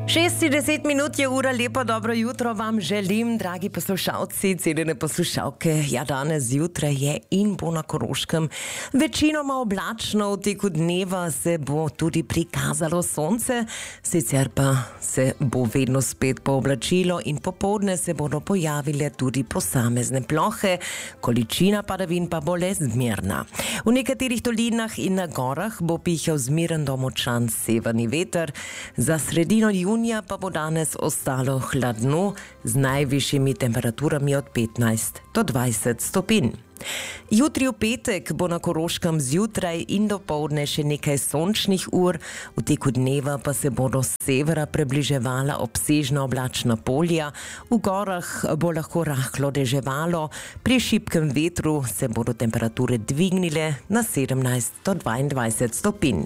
60 minut je ura, lepo dobro jutro vam želim, dragi poslušalci, cenjene poslušalke. Ja, danes zjutraj je in bo na Koroškem večinoma oblačno, v teku dneva se bo tudi prikazalo sonce, sicer pa se bo vedno spet pooblačilo in popoldne se bodo pojavile tudi posamezne plohe, količina padavin pa bo le zmerna. V nekaterih dolinah in na gorah bo pihal zmeren do močan severni veter, za sredino junija pa bo danes ostalo hladno z najvišjimi temperaturami od 15 do 20 stopinj. Jutri v petek bo na Koroškem zjutraj in dopoldne še nekaj sončnih ur, v teku dneva pa se bodo s severa približevala obsežna oblačna polja, v gorah bo lahko rahlo deževalo, pri šibkem vetru se bodo temperature dvignile na 17 do 22 stopinj.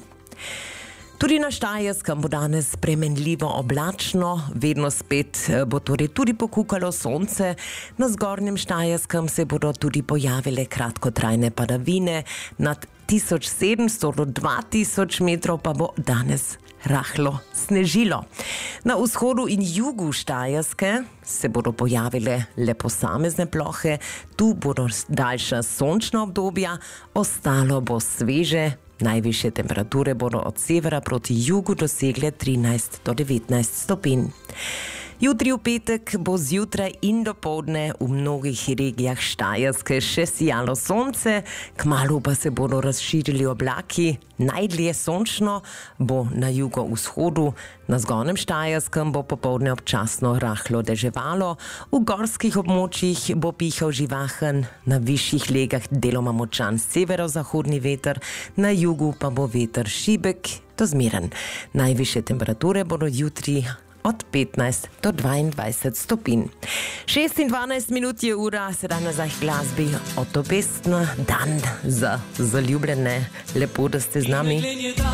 Tudi na Štajerskem bo danes spremenljivo oblačno, vedno spet bo torej tudi pokukalo sonce, na zgornjem Štajerskem se bodo tudi pojavile kratkotrajne padavine, nad 1700 do 2000 metrov pa bo danes rahlo snežilo. Na vzhodu in jugu Štajerske se bodo pojavile le posamezne plohe, tu bodo daljša sončna obdobja, ostalo bo sveže. Najvišje temperature bodo od severa proti jugu dosegle 13 do 19 stopinj. Jutri v petek bo zjutraj in dopoldne v mnogih regijah Štajerske še sijalo sonce, kmalu pa se bodo razširili oblaki, najdlje sončno bo na jugovzhodu, na zgornjem Štajerskem bo popoldne občasno rahlo deževalo, v gorskih območjih bo pihal živahen, na višjih legah deloma močan severozahodni veter, na jugu pa bo veter šibek do zmeren. Najvišje temperature bodo jutri od 15 do 22 stopinj. 6:12 minut je ura, sedaj nazaj k glasbi. Oto pesna, dan za zaljubljene. Lepo, da ste z nami.